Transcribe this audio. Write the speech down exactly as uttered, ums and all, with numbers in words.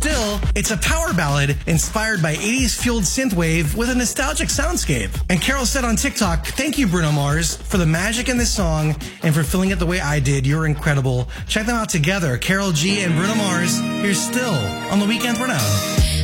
Still, it's a power ballad inspired by eighties fueled synthwave with a nostalgic soundscape. And Carol said on TikTok, "Thank you, Bruno Mars, for the magic in this song and for filling it the way I did. You're incredible." Check them out together, Carol G and Bruno Mars. Here's Still on the Weekend Rundown.